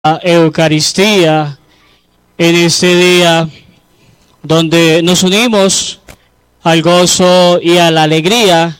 Eucaristía en este día donde nos unimos al gozo y a la alegría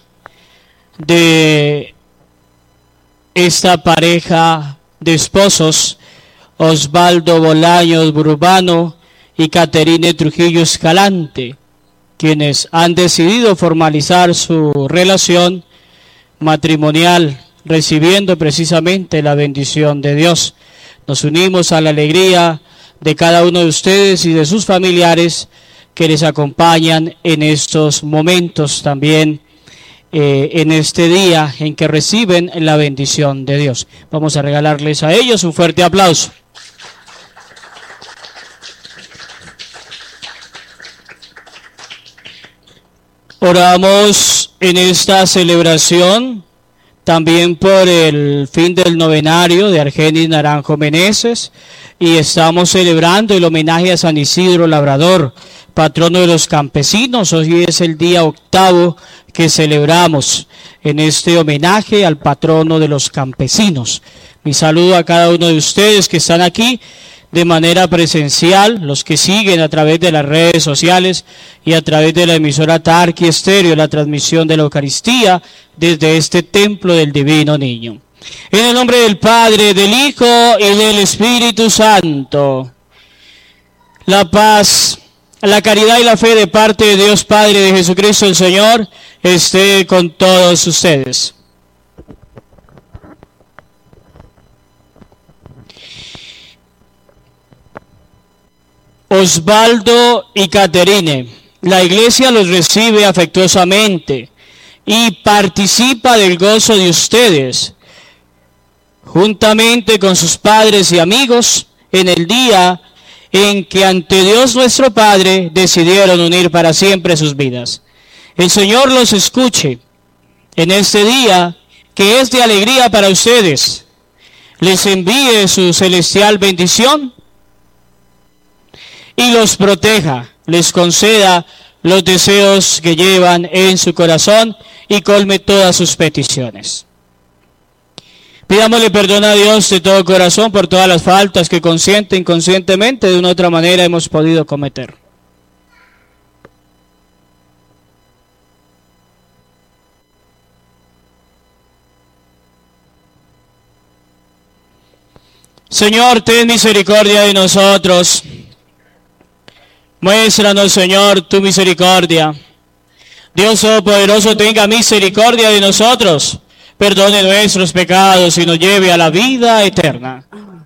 de esta pareja de esposos, Osvaldo Bolaños Burbano y Caterine Trujillo Escalante, quienes han decidido formalizar su relación matrimonial, recibiendo precisamente la bendición de Dios. Nos unimos a la alegría de cada uno de ustedes y de sus familiares que les acompañan en estos momentos también, en este día en que reciben la bendición de Dios. Vamos a regalarles a ellos un fuerte aplauso. Oramos en esta celebración también por el fin del novenario de Argenis Naranjo Meneses, y estamos celebrando el homenaje a San Isidro Labrador, patrono de los campesinos. Hoy es el día 8º que celebramos en este homenaje al patrono de los campesinos. Mi saludo a cada uno de ustedes que están aquí de manera presencial, los que siguen a través de las redes sociales y a través de la emisora Tarqui Estéreo, la transmisión de la Eucaristía desde este templo del Divino Niño. En el nombre del Padre, del Hijo y del Espíritu Santo, la paz, la caridad y la fe de parte de Dios Padre, de Jesucristo el Señor, esté con todos ustedes. Osvaldo y Caterine, la Iglesia los recibe afectuosamente y participa del gozo de ustedes, juntamente con sus padres y amigos, en el día en que ante Dios nuestro Padre decidieron unir para siempre sus vidas. El Señor los escuche en este día que es de alegría para ustedes. Les envíe su celestial bendición y los proteja, les conceda los deseos que llevan en su corazón y colme todas sus peticiones. Pidámosle perdón a Dios de todo corazón por todas las faltas que consciente e inconscientemente de una u otra manera hemos podido cometer. Señor, ten misericordia de nosotros. Muéstranos, Señor, tu misericordia. Dios Todopoderoso, tenga misericordia de nosotros, perdone nuestros pecados y nos lleve a la vida eterna.